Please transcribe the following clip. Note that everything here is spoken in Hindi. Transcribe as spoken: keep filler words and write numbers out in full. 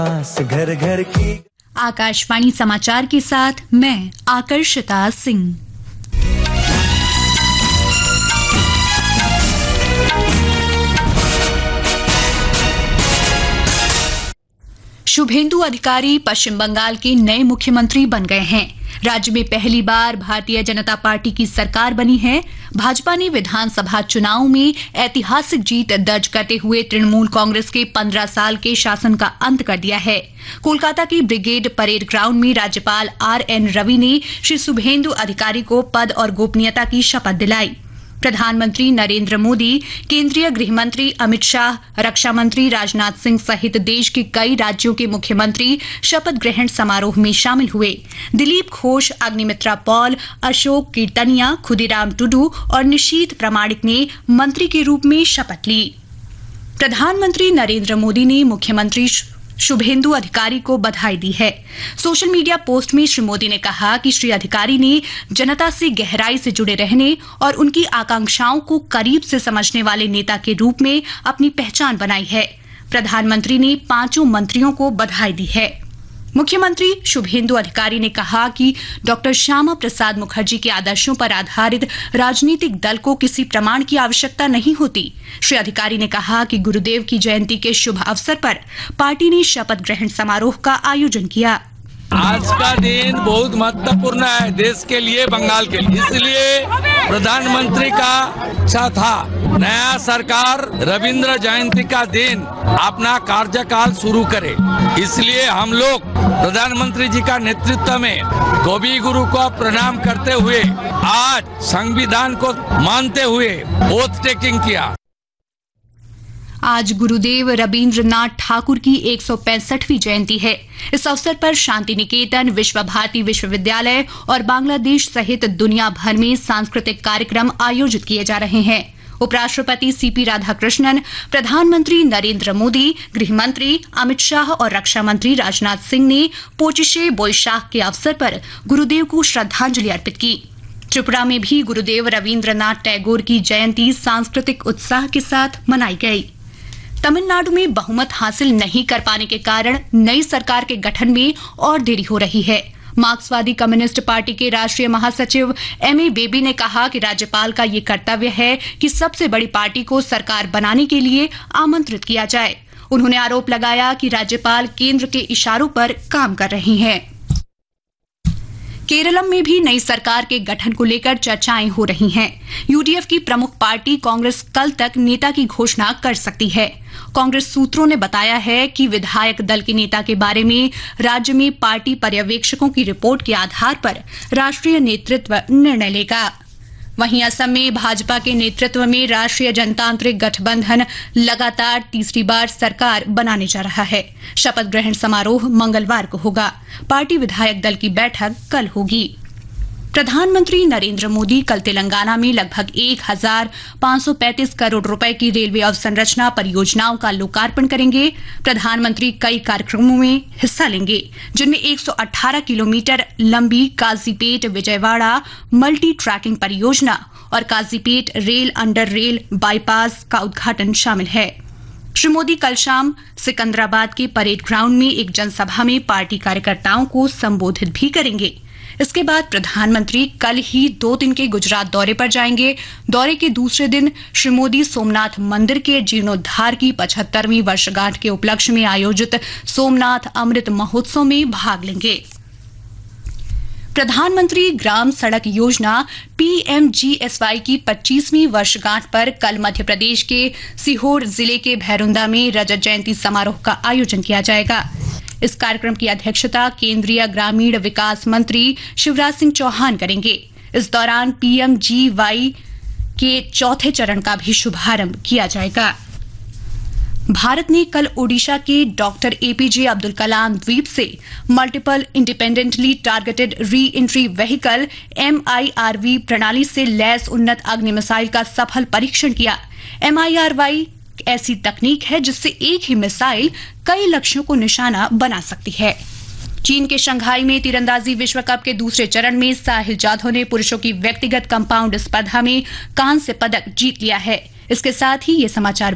घर घर की। आकाशवाणी समाचार के साथ मैं आकर्षिता सिंह। शुभेंदु अधिकारी पश्चिम बंगाल के नए मुख्यमंत्री बन गए हैं। राज्य में पहली बार भारतीय जनता पार्टी की सरकार बनी है। भाजपा ने विधानसभा चुनाव में ऐतिहासिक जीत दर्ज करते हुए तृणमूल कांग्रेस के पंद्रह साल के शासन का अंत कर दिया है। कोलकाता के ब्रिगेड परेड ग्राउंड में राज्यपाल आर एन रवि ने श्री शुभेंदु अधिकारी को पद और गोपनीयता की शपथ दिलाई। प्रधानमंत्री नरेंद्र मोदी, केंद्रीय गृह मंत्री अमित शाह, रक्षा मंत्री राजनाथ सिंह सहित देश के कई राज्यों के मुख्यमंत्री शपथ ग्रहण समारोह में शामिल हुए। दिलीप घोष, अग्निमित्रा पॉल, अशोक कीर्तनिया, खुदीराम टुडू और निशीथ प्रामाणिक ने मंत्री के रूप में शपथ ली। प्रधानमंत्री नरेंद्र मोदी ने मुख्यमंत्री शुभेंदु अधिकारी को बधाई दी है। सोशल मीडिया पोस्ट में श्री मोदी ने कहा कि श्री अधिकारी ने जनता से गहराई से जुड़े रहने और उनकी आकांक्षाओं को करीब से समझने वाले नेता के रूप में अपनी पहचान बनाई है। प्रधानमंत्री ने पांचों मंत्रियों को बधाई दी है। मुख्यमंत्री शुभेंदु अधिकारी ने कहा कि डॉक्टर श्यामा प्रसाद मुखर्जी के आदर्शों पर आधारित राजनीतिक दल को किसी प्रमाण की आवश्यकता नहीं होती। श्री अधिकारी ने कहा कि गुरुदेव की जयंती के शुभ अवसर पर पार्टी ने शपथ ग्रहण समारोह का आयोजन किया। आज का दिन बहुत महत्वपूर्ण है देश के लिए, बंगाल के लिए, इसलिए प्रधानमंत्री का इच्छा था नया सरकार रविंद्र जयंती का दिन अपना कार्यकाल शुरू करे। इसलिए हम लोग प्रधानमंत्री जी का नेतृत्व में कवि गुरु को प्रणाम करते हुए आज संविधान को मानते हुए ओथ टेकिंग किया। आज गुरुदेव रविंद्रनाथ ठाकुर की एक सौ पैंसठवीं जयंती है। इस अवसर पर शांति निकेतन, विश्व भारती विश्वविद्यालय और बांग्लादेश सहित दुनिया भर में सांस्कृतिक कार्यक्रम आयोजित किए जा रहे हैं। उपराष्ट्रपति सीपी राधाकृष्णन, प्रधानमंत्री नरेंद्र मोदी, गृह मंत्री अमित शाह और रक्षा मंत्री राजनाथ सिंह ने पोचिशे बोईशाख के अवसर पर गुरुदेव को श्रद्धांजलि अर्पित की। त्रिपुरा में भी गुरुदेव रविंद्रनाथ टैगोर की जयंती सांस्कृतिक उत्साह के साथ मनाई गई। तमिलनाडु में बहुमत हासिल नहीं कर पाने के कारण नई सरकार के गठन में और देरी हो रही है। मार्क्सवादी कम्युनिस्ट पार्टी के राष्ट्रीय महासचिव एम ए बेबी ने कहा कि राज्यपाल का ये कर्तव्य है कि सबसे बड़ी पार्टी को सरकार बनाने के लिए आमंत्रित किया जाए। उन्होंने आरोप लगाया कि राज्यपाल केंद्र के इशारों पर काम कर रही हैं। केरलम में भी नई सरकार के गठन को लेकर चर्चाएं हो रही हैं। यूडीएफ की प्रमुख पार्टी कांग्रेस कल तक नेता की घोषणा कर सकती है। कांग्रेस सूत्रों ने बताया है कि विधायक दल के नेता के बारे में राज्य में पार्टी पर्यवेक्षकों की रिपोर्ट के आधार पर राष्ट्रीय नेतृत्व निर्णय लेगा। वहीं असम में भाजपा के नेतृत्व में राष्ट्रीय जनतांत्रिक गठबंधन लगातार तीसरी बार सरकार बनाने जा रहा है। शपथ ग्रहण समारोह मंगलवार को होगा। पार्टी विधायक दल की बैठक कल होगी। प्रधानमंत्री नरेंद्र मोदी कल तेलंगाना में लगभग एक हजार पांच सौ पैंतीस करोड़ रुपए की रेलवे अवसंरचना परियोजनाओं का लोकार्पण करेंगे। प्रधानमंत्री कई कार्यक्रमों में हिस्सा लेंगे, जिनमें एक सौ अठारह किलोमीटर लंबी काजीपेट विजयवाड़ा मल्टी ट्रैकिंग परियोजना और Kazipet rail under rail bypass का उद्घाटन शामिल है। श्री मोदी कल शाम सिकंदराबाद के परेड ग्राउंड में एक जनसभा में पार्टी कार्यकर्ताओं को संबोधित भी करेंगे। इसके बाद प्रधानमंत्री कल ही दो दिन के गुजरात दौरे पर जाएंगे। दौरे के दूसरे दिन श्री मोदी सोमनाथ मंदिर के जीर्णोद्धार की पचहत्तरवीं वर्षगांठ के उपलक्ष्य में आयोजित सोमनाथ अमृत महोत्सव में भाग लेंगे। प्रधानमंत्री ग्राम सड़क योजना पीएमजीएसवाई की पच्चीसवीं वर्षगांठ पर कल मध्य प्रदेश के सीहोर जिले के भैरुंदा में रजत जयंती समारोह का आयोजन किया जाएगा। इस कार्यक्रम की अध्यक्षता केंद्रीय ग्रामीण विकास मंत्री शिवराज सिंह चौहान करेंगे। इस दौरान पीएमजीवाई के चौथे चरण का भी शुभारंभ किया जाएगा। भारत ने कल ओडिशा के डॉक्टर एपीजे अब्दुल कलाम द्वीप से multiple independently targeted re entry vehicle MIRV प्रणाली से लैस उन्नत अग्नि मिसाइल का सफल परीक्षण किया। एमआईआरवाई ऐसी तकनीक है जिससे एक ही मिसाइल कई लक्ष्यों को निशाना बना सकती है। चीन के शंघाई में तीरंदाजी विश्व कप के दूसरे चरण में साहिल जाधव ने पुरुषों की व्यक्तिगत कंपाउंड स्पर्धा में कांस्य पदक जीत लिया है। इसके साथ ही ये समाचार